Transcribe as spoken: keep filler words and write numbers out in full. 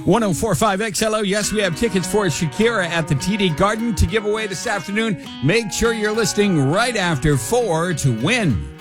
one oh four point five X L O. Yes, we have tickets for Shakira at the T D Garden to give away this afternoon. Make sure you're listening right after four to win.